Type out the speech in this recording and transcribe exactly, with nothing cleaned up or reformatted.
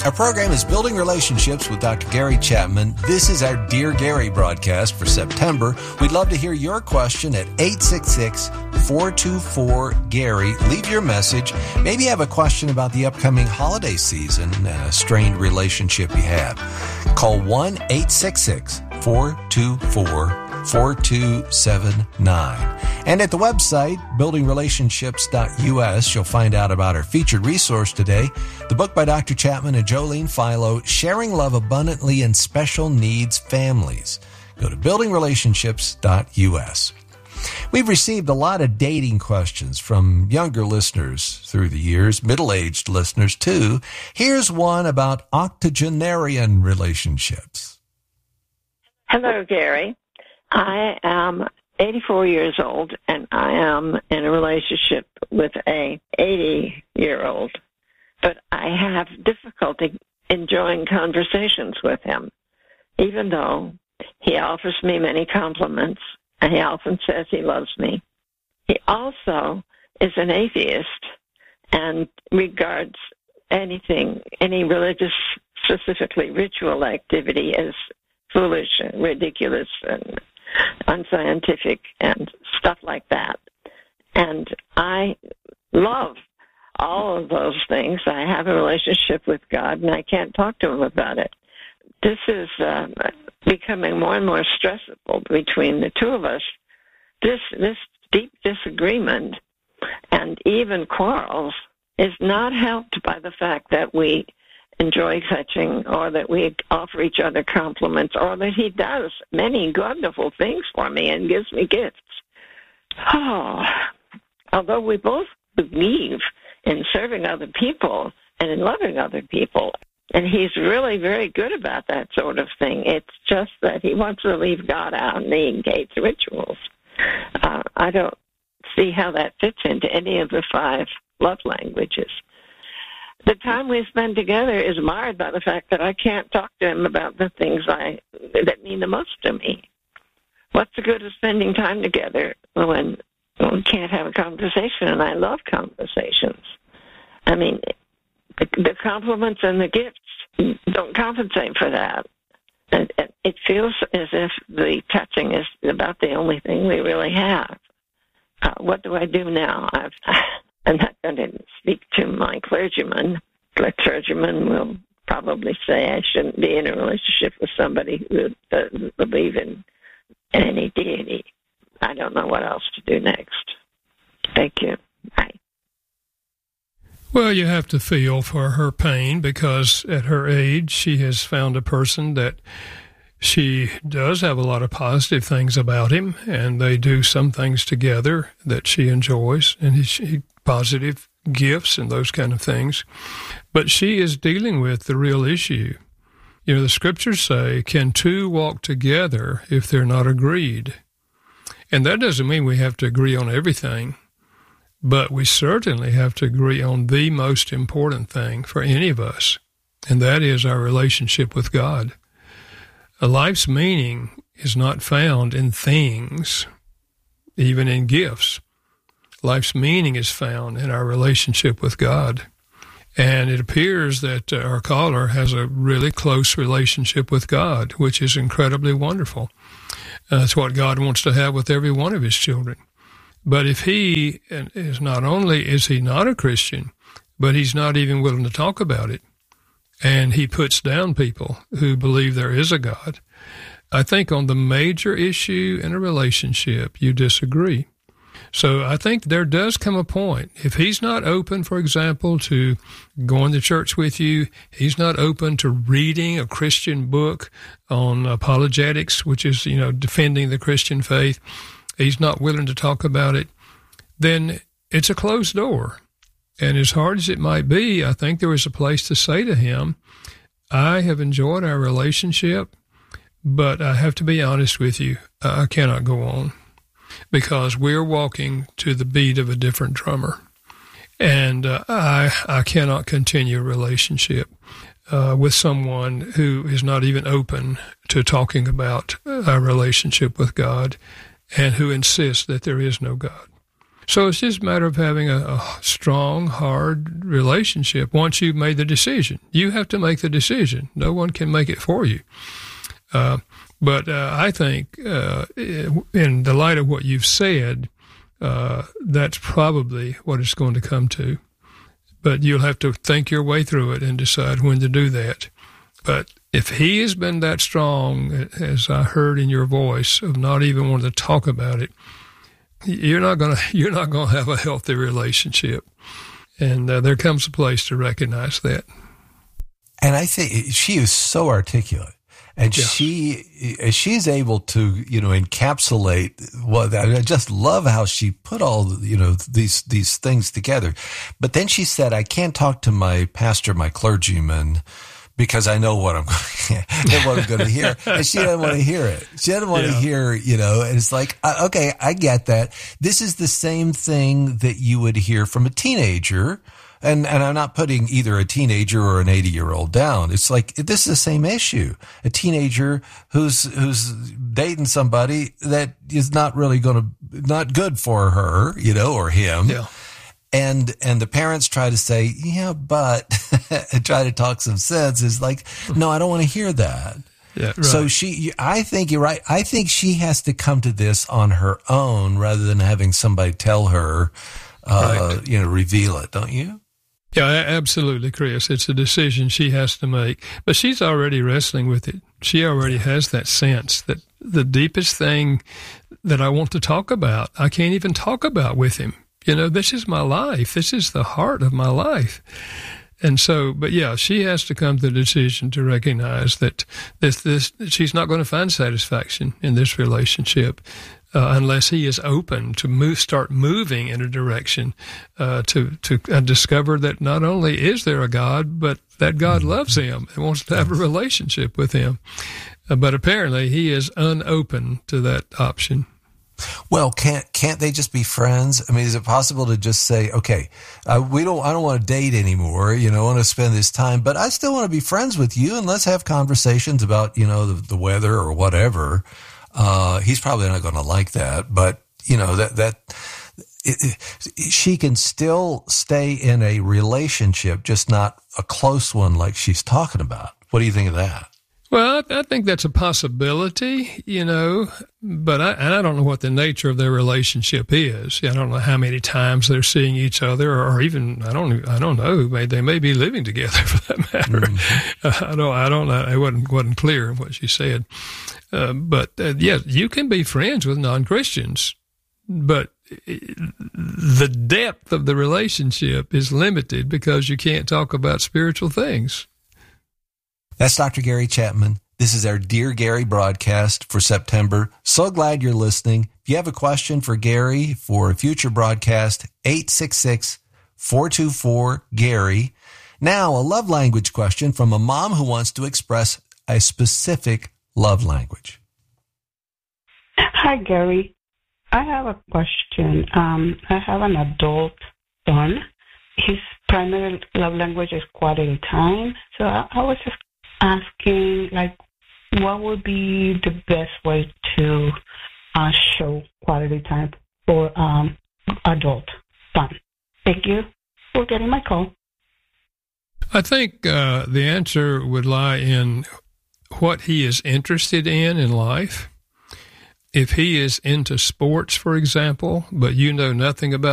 Our program is Building Relationships with Doctor Gary Chapman. This is our Dear Gary broadcast for September. We'd love to hear your question at eight six six, four two four, Gary. Leave your message. Maybe you have a question about the upcoming holiday season and a strained relationship you have. Call one eight six six, four two four, four two seven nine. And at the website, building relationships dot U S, you'll find out about our featured resource today, the book by Doctor Chapman and Jolene Philo, Sharing Love Abundantly in Special Needs Families. Go to building relationships dot U S. We've received a lot of dating questions from younger listeners through the years, middle-aged listeners too. Here's one about octogenarian relationships. Hello, Gary. I am eighty-four years old, and I am in a relationship with a eighty-year-old, but I have difficulty enjoying conversations with him, even though he offers me many compliments, and he often says he loves me. He also is an atheist and regards anything, any religious, specifically ritual activity, as foolish and ridiculous and unscientific and stuff like that. And I love all of those things. I have a relationship with God, and I can't talk to him about it. This is uh, becoming more and more stressful between the two of us. This this deep disagreement and even quarrels is not helped by the fact that we enjoy touching, or that we offer each other compliments, or that he does many wonderful things for me and gives me gifts. Oh, although we both believe in serving other people and in loving other people, and he's really very good about that sort of thing. It's just that he wants to leave God out and he hates rituals. Uh, I don't see how that fits into any of the five love languages. The time we spend together is marred by the fact that I can't talk to him about the things I that mean the most to me. What's the good of spending time together when we can't have a conversation? And I love conversations. I mean, the, the compliments and the gifts don't compensate for that. And it feels as if the touching is about the only thing we really have. Uh, what do I do now? I've... I'm not going to speak to my clergyman. The clergyman will probably say I shouldn't be in a relationship with somebody who doesn't believe in any deity. I don't know what else to do next. Thank you. Bye. Well, you have to feel for her pain, because at her age, she has found a person that she does have a lot of positive things about him, and they do some things together that she enjoys, and he, he positive gifts and those kind of things. But she is dealing with the real issue. You know, the scriptures say, can two walk together if they're not agreed? And that doesn't mean we have to agree on everything, but we certainly have to agree on the most important thing for any of us, and that is our relationship with God. A life's meaning is not found in things, even in gifts. Life's meaning is found in our relationship with God. And it appears that uh, our caller has a really close relationship with God, which is incredibly wonderful. Uh, that's what God wants to have with every one of his children. But if he is not only is he not a Christian, but he's not even willing to talk about it, and he puts down people who believe there is a God, I think on the major issue in a relationship, you disagree. So I think there does come a point, if he's not open, for example, to going to church with you, he's not open to reading a Christian book on apologetics, which is, you know, defending the Christian faith, he's not willing to talk about it, then it's a closed door. And as hard as it might be, I think there is a place to say to him, I have enjoyed our relationship, but I have to be honest with you, I cannot go on, because we're walking to the beat of a different drummer. And uh, I I cannot continue a relationship uh, with someone who is not even open to talking about our relationship with God and who insists that there is no God. So it's just a matter of having a, a strong, hard relationship once you've made the decision. You have to make the decision. No one can make it for you. Uh, but uh, I think uh, in the light of what you've said, uh, that's probably what it's going to come to. But you'll have to think your way through it and decide when to do that. But if he has been that strong, as I heard in your voice, of not even wanting to talk about it, you're not going to you're not going to have a healthy relationship. And uh, there comes a place to recognize that. And I think she is so articulate. And yes. she she's able to, you know, encapsulate what I just love how she put all, you know, these these things together. But then she said, I can't talk to my pastor, my clergyman, because I know what I'm what I'm going to hear. And she doesn't want to hear it. She doesn't want yeah. to hear, you know, and it's like, okay, I get that. This is the same thing that you would hear from a teenager. And, and I'm not putting either a teenager or an eighty year old down. It's like, this is the same issue. A teenager who's, who's dating somebody that is not really going to, not good for her, you know, or him. Yeah. And, and the parents try to say, yeah, but, and try to talk some sense. Is like, no, I don't want to hear that. Yeah, right. So she, I think you're right. I think she has to come to this on her own rather than having somebody tell her, uh, right. you know, reveal it, don't you? Yeah, absolutely, Chris. It's a decision she has to make. But she's already wrestling with it. She already has that sense that the deepest thing that I want to talk about, I can't even talk about with him. You know, this is my life. This is the heart of my life. And so, but yeah, she has to come to the decision to recognize that this, this, she's not going to find satisfaction in this relationship uh, unless he is open to move, start moving in a direction uh, to to uh, discover that not only is there a God, but that God loves him and wants to have a relationship with him. Uh, but apparently, he is unopen to that option. Well, can't can't they just be friends? I mean, is it possible to just say, okay, uh, we don't, I don't want to date anymore. You know, I want to spend this time, but I still want to be friends with you, and let's have conversations about, you know, the, the weather or whatever. Uh, he's probably not going to like that, but you know that that it, it, she can still stay in a relationship, just not a close one like she's talking about. What do you think of that? Well, I, I think that's a possibility, you know, but I, and I don't know what the nature of their relationship is. I don't know how many times they're seeing each other, or even I don't, I don't know. Maybe they may be living together for that matter. Mm-hmm. Uh, I don't, I don't know. It wasn't wasn't clear in what she said. Uh, but uh, yeah, you can be friends with non-Christians, but the depth of the relationship is limited because you can't talk about spiritual things. That's Doctor Gary Chapman. This is our Dear Gary broadcast for September. So glad you're listening. If you have a question for Gary for a future broadcast, eight six six, four two four, Gary. Now, a love language question from a mom who wants to express a specific love language. Hi, Gary. I have a question. Um, I have an adult son. His primary love language is quality time. So I, I was just asking, like, what would be the best way to uh, show quality time for um, adult son? Thank you for getting my call. I think uh, the answer would lie in what he is interested in in life. If he is into sports, for example, but you know nothing about